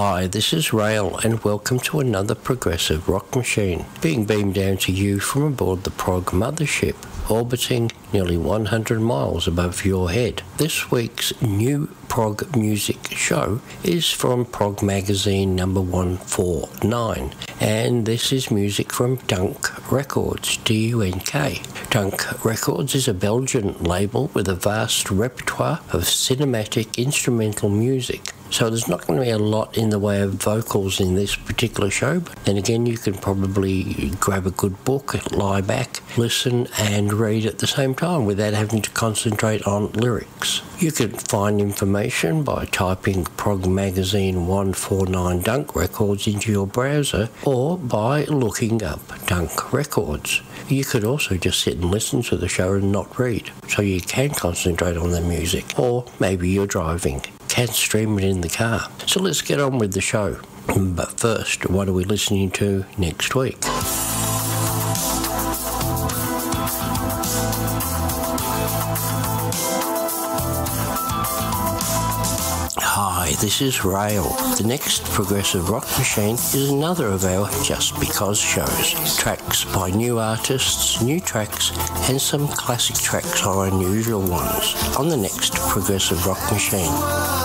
Hi, this is Rail, and welcome to another progressive rock machine, being beamed down to you from aboard the Prog Mothership, orbiting nearly 100 miles above your head. This week's new prog music show is from Prog Magazine number 149, and this is music from Dunk Records, D-U-N-K. Dunk Records is a Belgian label with a vast repertoire of cinematic instrumental music. So there's not going to be a lot in the way of vocals in this particular show, but then again you can probably grab a good book, lie back, listen and read at the same time without having to concentrate on lyrics. You can find information by typing Prog Magazine 149 Dunk Records into your browser or by looking up Dunk Records. You could also just sit and listen to the show and not read, so you can concentrate on the music, or maybe you're driving. Can stream it in the car. So let's get on with the show. But first, what are we listening to next week? Hi, this is Rail. The next progressive rock machine is another of our Just Because shows. Tracks by new artists, new tracks, and some classic tracks or unusual ones on the next progressive rock machine.